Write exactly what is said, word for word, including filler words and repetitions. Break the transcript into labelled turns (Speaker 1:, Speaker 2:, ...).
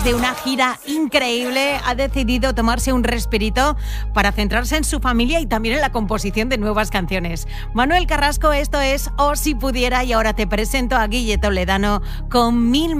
Speaker 1: De una gira increíble, ha decidido tomarse un respirito para centrarse en su familia y también en la composición de nuevas canciones. Manuel Carrasco, esto es O Si Pudiera, y ahora te presento a Guille Toledano con Mil